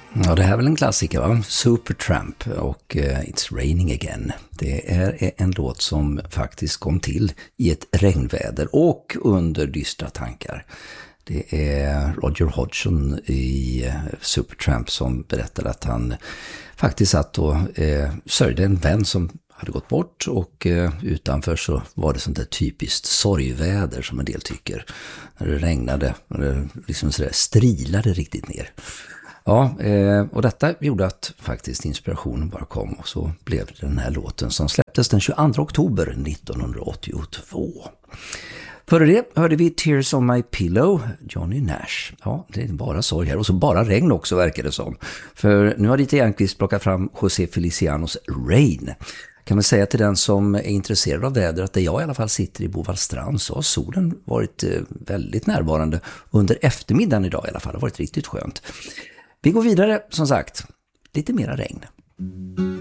Ja, det här är väl en klassiker, va? Supertramp och It's Raining Again. Det är en låt som faktiskt kom till i ett regnväder och under dystra tankar. Det är Roger Hodgson i Supertramp som berättade att han faktiskt satt och sörjde en vän som hade gått bort, och utanför så var det sånt där typiskt sorgväder som en del tycker. När det regnade och det liksom sådär strilade riktigt ner. Ja, och detta gjorde att faktiskt inspirationen bara kom, och så blev det den här låten som släpptes den 22 oktober 1982. Före det hörde vi Tears on My Pillow, Johnny Nash. Ja, det är bara sorg här, och så bara regn också verkar det som. För nu har Dieter Järnqvist plockat fram José Felicianos Rain. Kan man säga till den som är intresserad av väder att där jag i alla fall sitter i Bovallstrand så har solen varit väldigt närvarande under eftermiddagen idag i alla fall. Det har varit riktigt skönt. Vi går vidare, som sagt, lite mera regn.